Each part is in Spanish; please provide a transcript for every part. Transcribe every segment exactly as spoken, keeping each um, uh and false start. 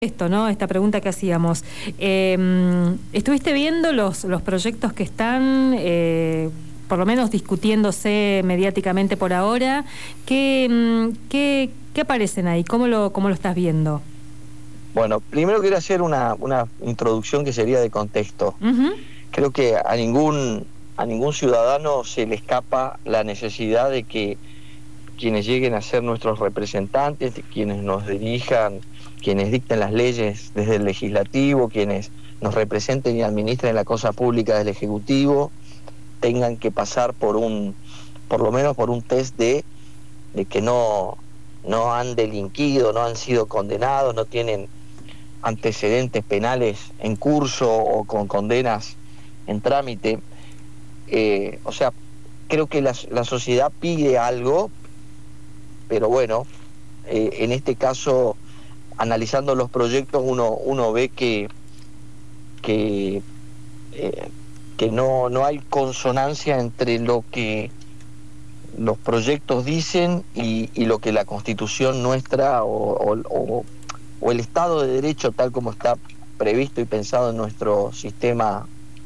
Esto, ¿no? Esta pregunta que hacíamos. Eh, ¿Estuviste viendo los, los proyectos que están, eh, por lo menos discutiéndose mediáticamente por ahora? ¿Qué, qué, qué aparecen ahí? ¿Cómo lo, cómo lo estás viendo? Bueno, primero quiero hacer una, una introducción que sería de contexto. Uh-huh. Creo que a ningún, a ningún ciudadano se le escapa la necesidad de que quienes lleguen a ser nuestros representantes, quienes nos dirijan, quienes dicten las leyes desde el legislativo, quienes nos representen y administren la cosa pública del ejecutivo, tengan que pasar por un, por lo menos por un test de, de que no, no han delinquido, no han sido condenados, no tienen antecedentes penales en curso o con condenas en trámite. Eh, o sea, creo que la, la sociedad pide algo, pero bueno, eh, en este caso, analizando los proyectos, uno, uno ve que, que, eh, que no, no hay consonancia entre lo que los proyectos dicen y, y lo que la Constitución nuestra o, o, o, o el Estado de Derecho, tal como está previsto y pensado en nuestro sistema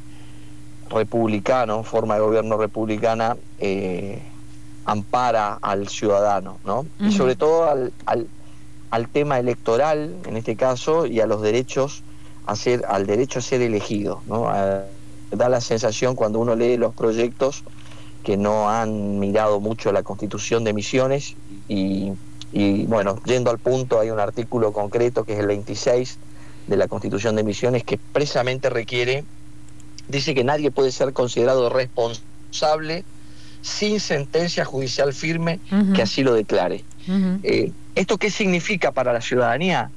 republicano, forma de gobierno republicana, eh, ampara al ciudadano, ¿no? Uh-huh. Y sobre todo al, al, al tema electoral, en este caso, y a los derechos, a ser, al derecho a ser elegido, ¿no? A, da la sensación cuando uno lee los proyectos que no han mirado mucho la Constitución de Misiones y, y bueno, yendo al punto, hay un artículo concreto que es el veintiséis de la Constitución de Misiones que expresamente requiere, dice que nadie puede ser considerado responsable sin sentencia judicial firme uh-huh. que así lo declare. Uh-huh. Eh, ¿Esto qué significa para la ciudadanía?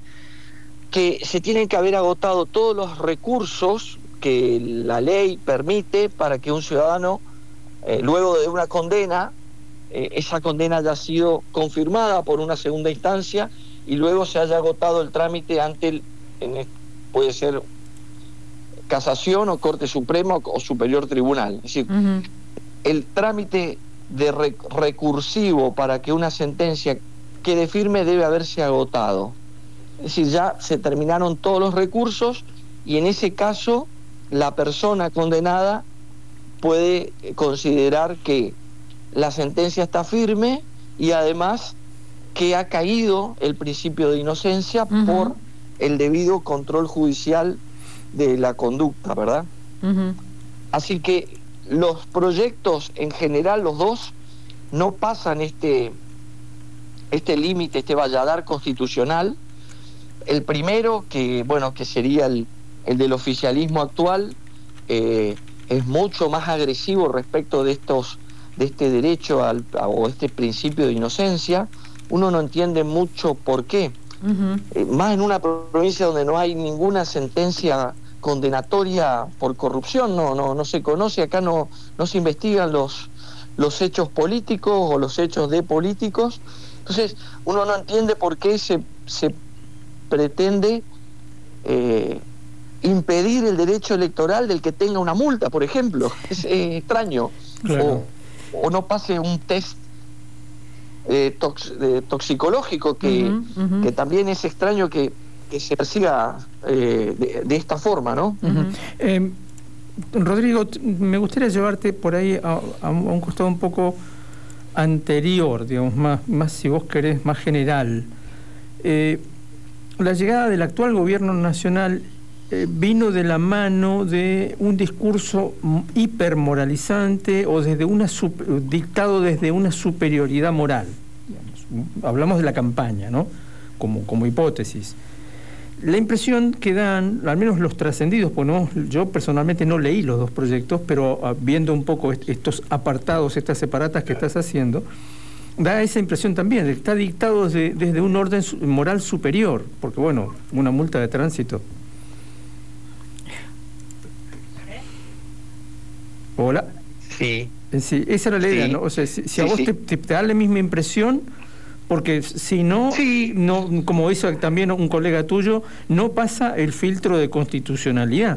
Que se tienen que haber agotado todos los recursos que la ley permite para que un ciudadano, eh, luego de una condena, eh, esa condena haya sido confirmada por una segunda instancia y luego se haya agotado el trámite ante el, en el, puede ser casación o Corte Suprema o, o Superior Tribunal. Es decir, uh-huh. el trámite de rec- recursivo para que una sentencia quede firme debe haberse agotado. Es decir, ya se terminaron todos los recursos y en ese caso la persona condenada puede considerar que la sentencia está firme y además que ha caído el principio de inocencia uh-huh. por el debido control judicial de la conducta, ¿verdad? Uh-huh. Así que los proyectos en general, los dos, no pasan este este límite, este valladar constitucional. El primero, que bueno, que sería el, el del oficialismo actual, eh, es mucho más agresivo respecto de estos de este derecho al, a, o este principio de inocencia. Uno no entiende mucho por qué. Uh-huh. Eh, más en una provincia donde no hay ninguna sentencia condenatoria por corrupción, no no no se conoce, acá no no se investigan los los hechos políticos o los hechos de políticos. Entonces uno no entiende por qué se se pretende eh, impedir el derecho electoral del que tenga una multa, por ejemplo. Es eh, extraño. Claro. O, o no pase un test eh, tox, eh, toxicológico que, uh-huh, uh-huh. que también es extraño que que se persiga eh, de, de esta forma, ¿no? Uh-huh. Eh, Rodrigo, me gustaría llevarte por ahí a, a un costado un poco anterior, digamos, más, más si vos querés, más general. Eh, la llegada del actual gobierno nacional eh, vino de la mano de un discurso hipermoralizante o desde una super, dictado desde una superioridad moral. Digamos. Hablamos de la campaña, ¿no? Como, como hipótesis. La impresión que dan, al menos los trascendidos, pues no, yo personalmente no leí los dos proyectos, pero uh, viendo un poco est- estos apartados, estas separatas que estás haciendo, da esa impresión también, está dictado desde, desde un orden su- moral superior, porque bueno, una multa de tránsito. Hola. Sí. Sí, esa era la idea, sí. ¿No? O sea, si, si sí, a vos sí. te, te, te da la misma impresión, porque si no, sí. no, como hizo también un colega tuyo, no pasa el filtro de constitucionalidad.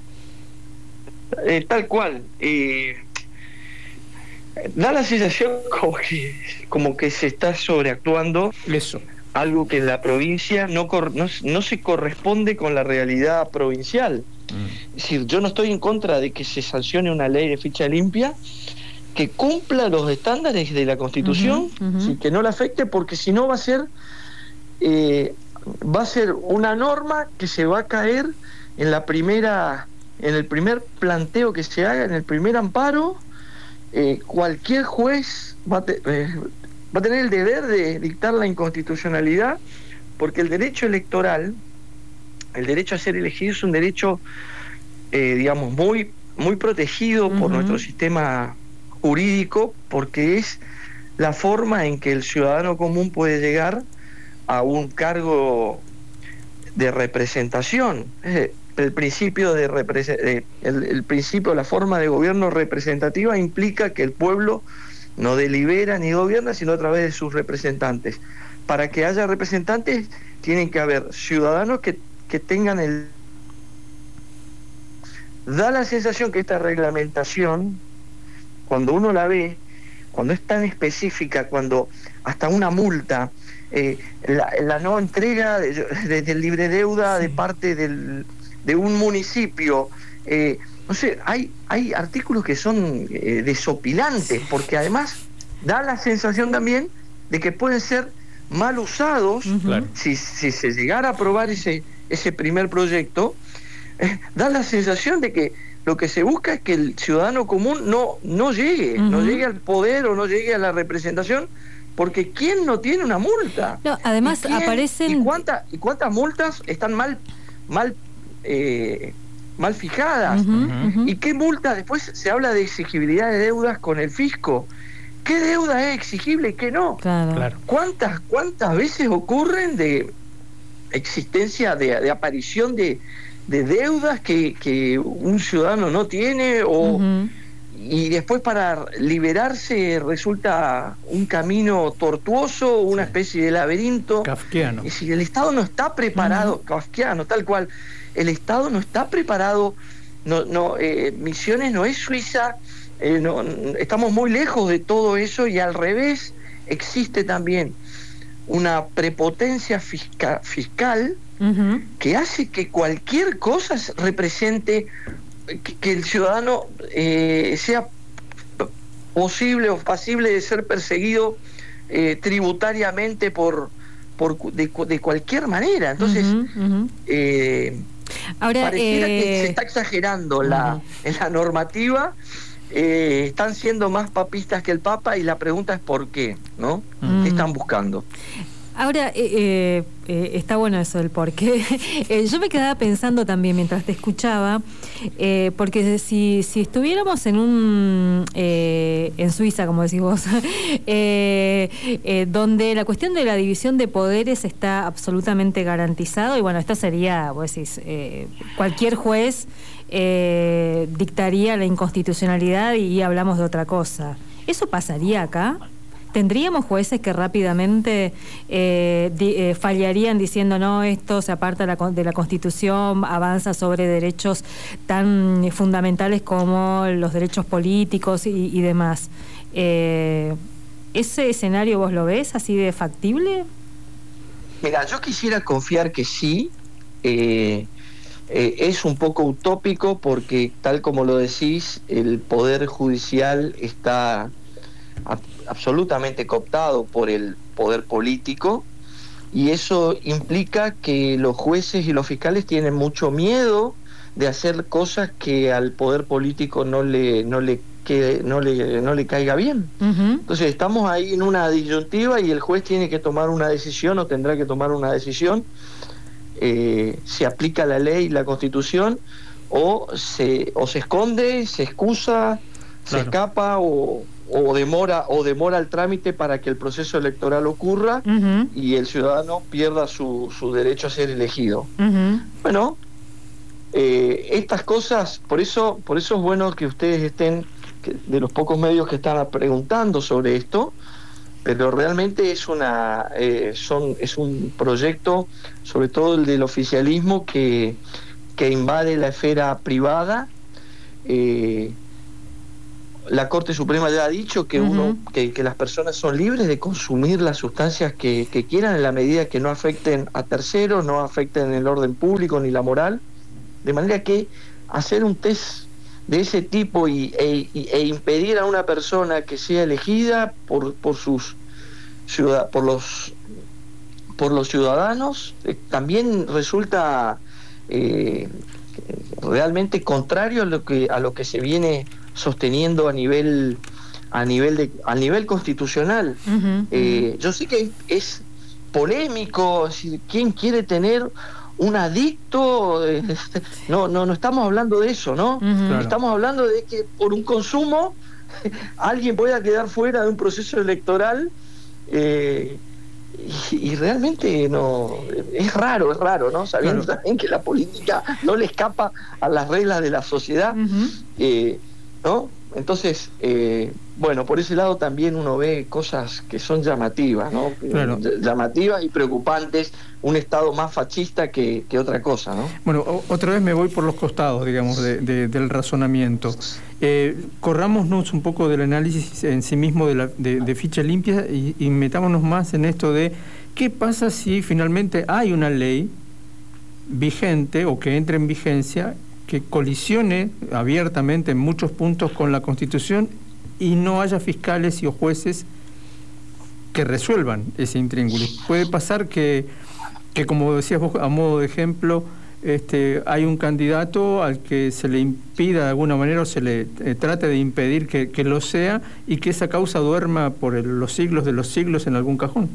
Eh, tal cual. Eh, da la sensación como que, como que se está sobreactuando. Eso. algo que en la provincia no, cor, no, no se corresponde con la realidad provincial. Mm. Es decir, yo no estoy en contra de que se sancione una ley de ficha limpia que cumpla los estándares de la Constitución, uh-huh, uh-huh. Sí, que no la afecte, porque si no va a ser eh, va a ser una norma que se va a caer en la primera en el primer planteo que se haga, en el primer amparo. Eh, cualquier juez va a, te, eh, va a tener el deber de dictar la inconstitucionalidad, porque el derecho electoral, el derecho a ser elegido, es un derecho, eh, digamos, muy, muy protegido uh-huh. por nuestro sistema jurídico, porque es la forma en que el ciudadano común puede llegar a un cargo de representación. Eh, el principio de, represe- de el, el principio, la forma de gobierno representativa implica que el pueblo no delibera ni gobierna, sino a través de sus representantes. Para que haya representantes, tienen que haber ciudadanos que, que tengan el... Da la sensación que esta reglamentación, cuando uno la ve, cuando es tan específica, cuando hasta una multa, eh, la, la no entrega de, de, de libre deuda sí. de parte del, de un municipio, eh, no sé, hay, hay artículos que son eh, desopilantes, porque además da la sensación también de que pueden ser mal usados. Uh-huh. si, si se llegara a aprobar ese, ese primer proyecto, eh, da la sensación de que lo que se busca es que el ciudadano común no, no llegue, uh-huh. no llegue al poder o no llegue a la representación, porque ¿quién no tiene una multa? No, además ¿Y aparecen... ¿Y, cuánta, ¿Y cuántas multas están mal, mal, eh, mal fijadas? Uh-huh, uh-huh. ¿Y qué multas? Después se habla de exigibilidad de deudas con el fisco. ¿Qué deuda es exigible y qué no? Claro. Claro. ¿Cuántas, cuántas veces ocurren de existencia, de, de aparición de, de deudas que, que un ciudadano no tiene o... Uh-huh. Y después para liberarse resulta un camino tortuoso, una sí. especie de laberinto. Kafkiano. Es decir, el Estado no está preparado, uh-huh. kafkiano, tal cual. El Estado no está preparado, no, no, eh, Misiones no es Suiza, eh, no, estamos muy lejos de todo eso, y al revés existe también una prepotencia fisca, fiscal uh-huh. que hace que cualquier cosa represente... Que, que el ciudadano eh, sea posible o pasible de ser perseguido eh, tributariamente por, por de, de cualquier manera. Entonces, uh-huh, uh-huh. Eh, Ahora, pareciera eh... que se está exagerando uh-huh. la, en la normativa. Eh, están siendo más papistas que el Papa, y la pregunta es ¿por qué? ¿No? Uh-huh. ¿Qué están buscando? Ahora, eh, eh, está bueno eso del por qué. eh, yo me quedaba pensando también mientras te escuchaba, eh, porque si, si estuviéramos en un eh, en Suiza, como decís vos, eh, eh, donde la cuestión de la división de poderes está absolutamente garantizado, y bueno, esto sería, vos decís, eh, cualquier juez eh, dictaría la inconstitucionalidad y hablamos de otra cosa. ¿Eso pasaría acá? ¿Tendríamos jueces que rápidamente eh, di, eh, fallarían diciendo no, esto se aparta de la, de la Constitución, avanza sobre derechos tan fundamentales como los derechos políticos y, y demás? Eh, ¿Ese escenario vos lo ves así de factible? Mira, yo quisiera confiar que sí. Eh, eh, es un poco utópico porque, tal como lo decís, el Poder Judicial está... absolutamente cooptado por el poder político, y eso implica que los jueces y los fiscales tienen mucho miedo de hacer cosas que al poder político no le no le quede, no le no le caiga bien. Uh-huh. Entonces estamos ahí en una disyuntiva, y el juez tiene que tomar una decisión, o tendrá que tomar una decisión. Eh, se aplica la ley, la Constitución, o se o se esconde, se excusa, claro. se escapa, o o demora o demora el trámite para que el proceso electoral ocurra uh-huh. y el ciudadano pierda su, su derecho a ser elegido. Uh-huh. Bueno, eh, estas cosas, por eso por eso es bueno que ustedes estén, que, de los pocos medios que están preguntando sobre esto, pero realmente es una eh, son es un proyecto, sobre todo el del oficialismo, que, que invade la esfera privada. eh, la Corte Suprema ya ha dicho que Uh-huh. uno que, que las personas son libres de consumir las sustancias que, que quieran en la medida que no afecten a terceros, no afecten el orden público ni la moral, de manera que hacer un test de ese tipo y, e, e impedir a una persona que sea elegida por, por sus ciudad, por los por los ciudadanos eh, también resulta eh, realmente contrario a lo que a lo que se viene sosteniendo a nivel a nivel de a nivel constitucional. Uh-huh. Eh, yo sé que es polémico, es decir, ¿quién quiere tener un adicto? No, no, no estamos hablando de eso, ¿no? Uh-huh. Claro. Estamos hablando de que por un consumo alguien pueda quedar fuera de un proceso electoral. Eh, y, y realmente no es raro, es raro, ¿no? Sabiendo Claro. también que la política no le escapa a las reglas de la sociedad, Uh-huh. eh, ¿no? Entonces, eh, bueno, por ese lado también uno ve cosas que son llamativas, ¿no? Claro. Llamativas y preocupantes, un Estado más fascista que, que otra cosa, ¿no? Bueno, o, otra vez me voy por los costados, digamos, de, de, del razonamiento. Eh, corrámonos un poco del análisis en sí mismo de, la, de, de ficha limpia y, y metámonos más en esto de qué pasa si finalmente hay una ley vigente o que entre en vigencia que colisione abiertamente en muchos puntos con la Constitución y no haya fiscales y o jueces que resuelvan ese intríngulis. Puede pasar que, que, como decías vos, a modo de ejemplo, este, hay un candidato al que se le impida de alguna manera o se le eh, trate de impedir que, que lo sea y que esa causa duerma por el, los siglos de los siglos en algún cajón.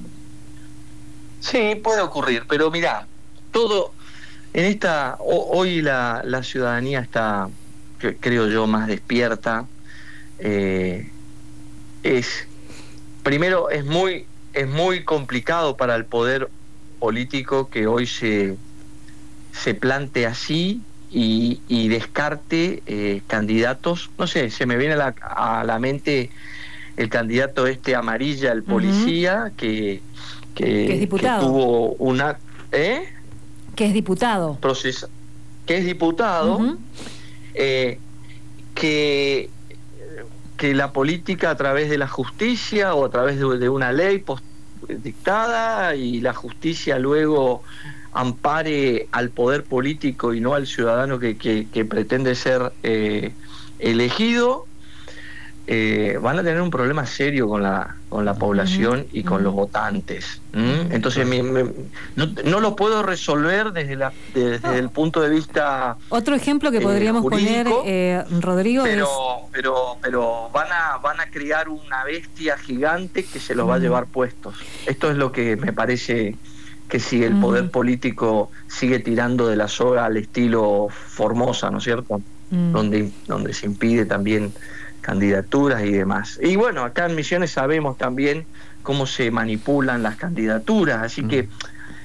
Sí, puede ocurrir, pero mirá, todo en esta o, hoy la, la ciudadanía está, que, creo yo, más despierta. Eh, es primero es muy es muy complicado para el poder político que hoy se se plante así y, y descarte eh, candidatos. No sé, se me viene a la, a la mente el candidato este Amarilla, el policía, uh-huh. que, que, que es diputado, que tuvo una ¿eh? que es diputado Procesa, que es diputado, uh-huh. eh, que que la política a través de la justicia o a través de, de una ley post dictada y la justicia luego ampare al poder político y no al ciudadano que, que, que pretende ser eh, elegido, eh, van a tener un problema serio con la con la población uh-huh. y con uh-huh. los votantes. ¿Mm? Entonces me, me, no, no lo puedo resolver desde la desde oh. el punto de vista otro ejemplo que podríamos eh, poner, eh, Rodrigo, pero es... pero pero van a van a crear una bestia gigante que se los uh-huh. va a llevar puestos. Esto es lo que me parece que si el uh-huh. poder político sigue tirando de la soga al estilo Formosa, ¿no es cierto? Uh-huh. Donde donde se impide también candidaturas y demás. Y bueno, acá en Misiones sabemos también cómo se manipulan las candidaturas, así uh-huh. que,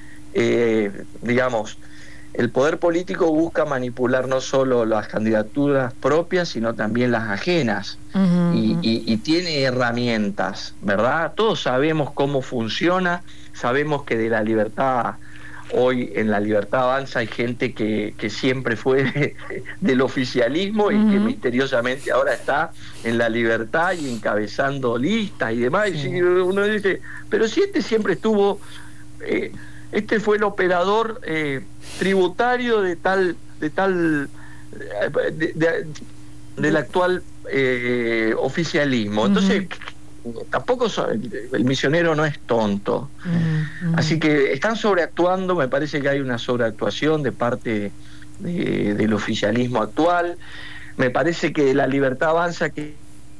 eh, digamos, el poder político busca manipular no solo las candidaturas propias, sino también las ajenas, uh-huh. y, y, y tiene herramientas, ¿verdad? Todos sabemos cómo funciona, sabemos que de la libertad... Hoy en la Libertad Avanza hay gente que, que siempre fue de, del oficialismo uh-huh. y que misteriosamente ahora está en la Libertad y encabezando listas y demás. Sí. Y uno dice, pero si este siempre estuvo, eh, este fue el operador eh, tributario de tal, de tal, de, de, del actual eh, oficialismo. Entonces, uh-huh. tampoco son, el misionero no es tonto. Uh-huh. Así que están sobreactuando, me parece que hay una sobreactuación de parte de, del oficialismo actual. Me parece que la Libertad Avanza, que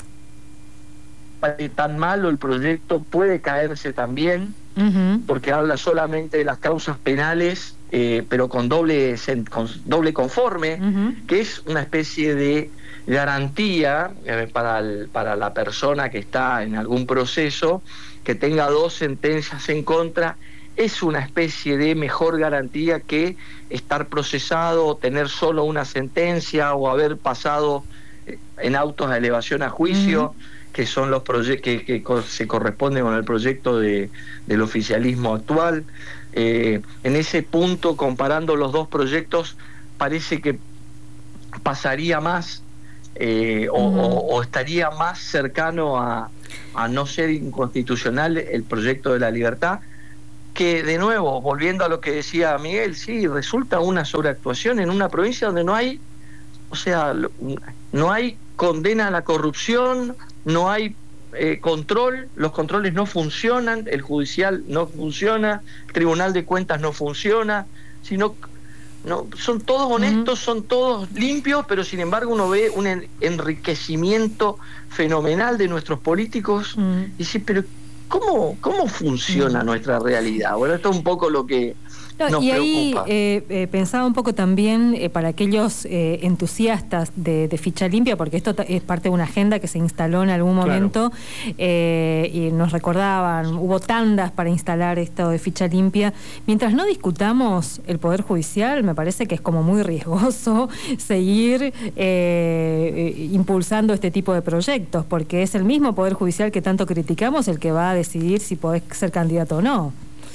tan malo el proyecto, puede caerse también, uh-huh. porque habla solamente de las causas penales, eh, pero con doble, con doble conforme, uh-huh. que es una especie de garantía eh, para, el, para la persona que está en algún proceso, que tenga dos sentencias en contra, es una especie de mejor garantía que estar procesado o tener solo una sentencia o haber pasado eh, en autos a elevación a juicio, uh-huh. que son los proyectos que, que co- se corresponden con el proyecto de, del oficialismo actual. Eh, en ese punto, comparando los dos proyectos, parece que pasaría más eh, o, Uh-huh. o, o estaría más cercano a, a no ser inconstitucional el proyecto de la libertad, que de nuevo, volviendo a lo que decía Miguel, sí, resulta una sobreactuación en una provincia donde no hay, o sea, no hay condena a la corrupción, no hay eh, control, los controles no funcionan, el judicial no funciona, el Tribunal de Cuentas no funciona, sino no, son todos honestos, uh-huh. son todos limpios, pero sin embargo uno ve un en, enriquecimiento fenomenal de nuestros políticos, uh-huh. y dice, pero ¿cómo, cómo funciona uh-huh. nuestra realidad? Bueno, esto es un poco lo que no, nos y ahí preocupa. Eh, eh, pensaba un poco también eh, para aquellos eh, entusiastas de, de Ficha Limpia, porque esto es parte de una agenda que se instaló en algún momento, claro. eh, y nos recordaban, hubo tandas para instalar esto de Ficha Limpia. Mientras no discutamos el Poder Judicial, me parece que es como muy riesgoso seguir eh, impulsando este tipo de proyectos, porque es el mismo Poder Judicial que tanto criticamos el que va a decidir si podés ser candidato o no.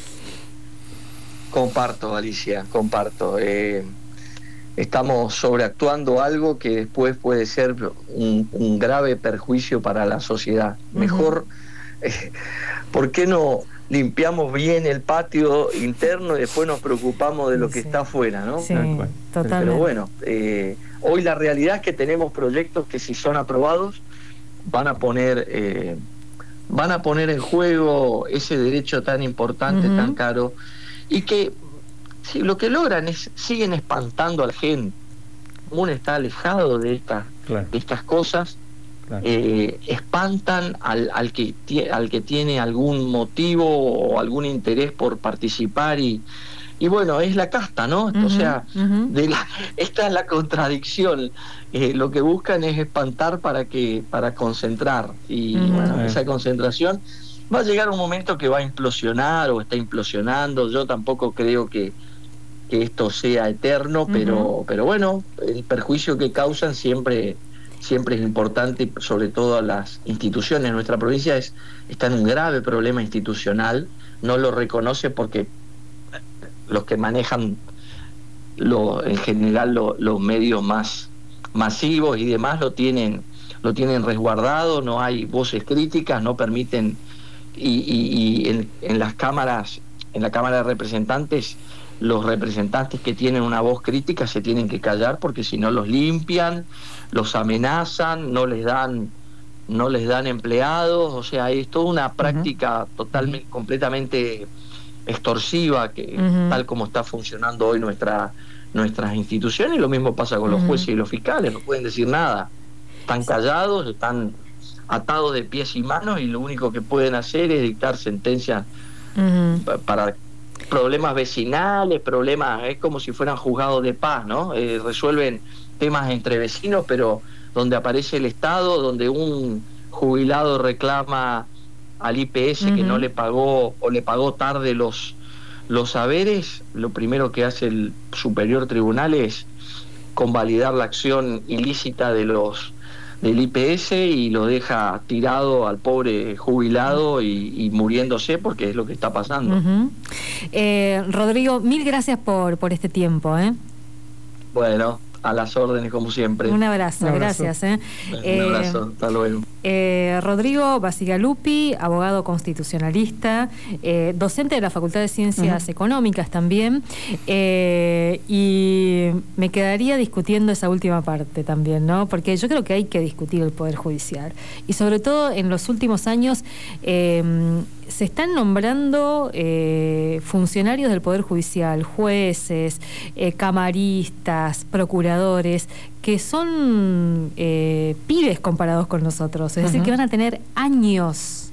Comparto, Alicia, comparto. Eh, estamos sobreactuando algo que después puede ser un, un grave perjuicio para la sociedad. Uh-huh. Mejor, eh, ¿por qué no limpiamos bien el patio interno y después nos preocupamos de lo que sí. está afuera, ¿no? Sí, totalmente. Pero bueno, eh, hoy la realidad es que tenemos proyectos que si son aprobados van a poner... Eh, van a poner en juego ese derecho tan importante, uh-huh. tan caro, y que si lo que logran es siguen espantando a la gente. Uno está alejado de estas claro. de estas cosas, claro. eh, espantan al, al que al que tiene algún motivo o algún interés por participar, y y bueno, es la casta, ¿no? Uh-huh, o sea, uh-huh. de la, esta es la contradicción. Eh, lo que buscan es espantar para que para concentrar, y uh-huh. bueno, esa concentración va a llegar un momento que va a implosionar o está implosionando. Yo tampoco creo que, que esto sea eterno, uh-huh. pero pero bueno, el perjuicio que causan siempre siempre es importante, sobre todo a las instituciones. Nuestra provincia es está en un grave problema institucional, no lo reconoce porque los que manejan lo, en general lo, los medios más masivos y demás lo tienen lo tienen resguardado, no hay voces críticas, no permiten, y, y, y en, en las cámaras, en la Cámara de Representantes, los representantes que tienen una voz crítica se tienen que callar, porque si no los limpian, los amenazan, no les dan no les dan empleados. O sea, es toda una práctica uh-huh. totalmente, completamente extorsiva, que uh-huh. tal como está funcionando hoy nuestra nuestras instituciones. Lo mismo pasa con uh-huh. los jueces y los fiscales, no pueden decir nada, están callados, están atados de pies y manos, y lo único que pueden hacer es dictar sentencias uh-huh. pa- para problemas vecinales, problemas, es como si fueran juzgados de paz, ¿no? Eh, resuelven temas entre vecinos, pero donde aparece el Estado, donde un jubilado reclama al I P S uh-huh. que no le pagó o le pagó tarde los los saberes, lo primero que hace el Superior Tribunal es convalidar la acción ilícita de los del I P S y lo deja tirado al pobre jubilado y, y muriéndose, porque es lo que está pasando. Uh-huh. eh, Rodrigo, mil gracias por, por este tiempo, ¿eh? Bueno, a las órdenes como siempre. Un abrazo, un abrazo. Gracias. ¿eh? Un eh, abrazo, hasta luego. Eh, Rodrigo Bacigalupi, abogado constitucionalista, eh, docente de la Facultad de Ciencias uh-huh. Económicas también, eh, y me quedaría discutiendo esa última parte también, ¿no? Porque yo creo que hay que discutir el Poder Judicial, y sobre todo en los últimos años eh, se están nombrando eh, funcionarios del Poder Judicial, jueces, eh, camaristas, procuradores, que son eh, pibes comparados con nosotros, es uh-huh. decir, que van a tener años,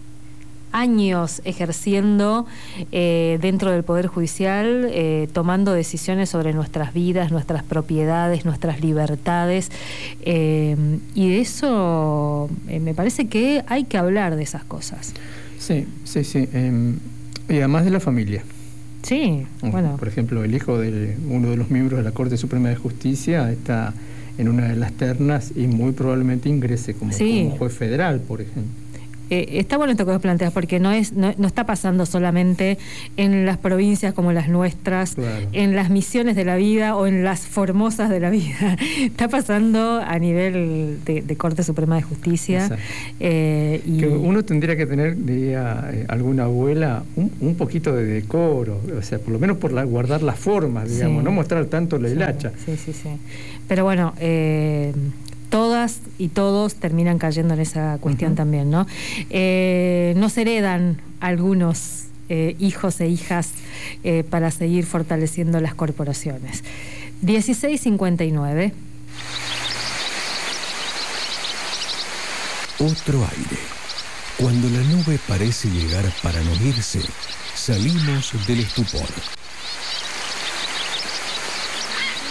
años ejerciendo eh, dentro del Poder Judicial, eh, tomando decisiones sobre nuestras vidas, nuestras propiedades, nuestras libertades, eh, y de eso eh, me parece que hay que hablar de esas cosas. Sí, sí, sí, eh, y además de la familia. Sí, bueno. Por ejemplo, el hijo de uno de los miembros de la Corte Suprema de Justicia está en una de las ternas y muy probablemente ingrese como, sí. como juez federal, por ejemplo. eh, está bueno esto que vos planteas, porque no es no, no está pasando solamente en las provincias como las nuestras, claro, en las misiones de la vida o en las formosas de la vida. Está pasando a nivel de, de Corte Suprema de Justicia. Eh, y que uno tendría que tener, diría eh, alguna abuela, un, un poquito de decoro, o sea, por lo menos por la, guardar las formas, digamos, sí, no mostrar tanto la hilacha. Sí, sí, sí. Pero bueno, eh, todas y todos terminan cayendo en esa cuestión, uh-huh, también, ¿no? Eh, no se heredan algunos eh, hijos e hijas eh, para seguir fortaleciendo las corporaciones. dieciséis cincuenta y nueve. Otro aire. Cuando la nube parece llegar para no irse, salimos del estupor.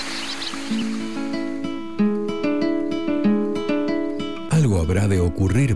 Algo habrá de ocurrir